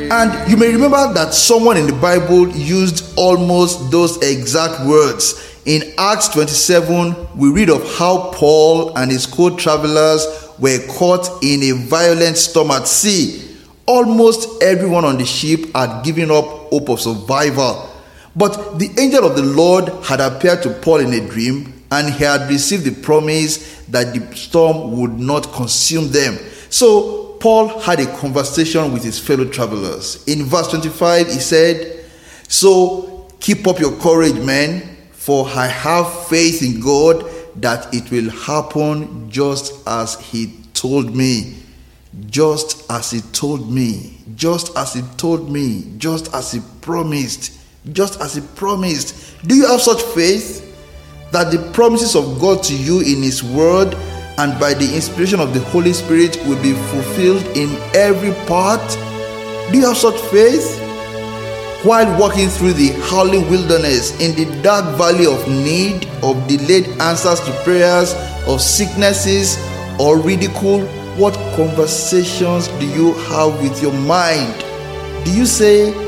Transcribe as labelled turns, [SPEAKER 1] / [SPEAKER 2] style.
[SPEAKER 1] And you may remember that someone in the Bible used almost those exact words. In Acts 27, we read of how Paul and his co-travelers were caught in a violent storm at sea. Almost everyone on the ship had given up hope of survival. But the angel of the Lord had appeared to Paul in a dream, and he had received the promise that the storm would not consume them. So Paul had a conversation with his fellow travelers. In verse 25, he said, "So keep up your courage, men, for I have faith in God that it will happen just as he told me." Just as he told me, just as he told me, just as he promised, just as he promised. Do you have such faith that the promises of God to you in his word and by the inspiration of the Holy Spirit will be fulfilled in every part? Do you have such faith? While walking through the howling wilderness, in the dark valley of need, of delayed answers to prayers, of sicknesses or ridicule, what conversations do you have with your mind? Do you say,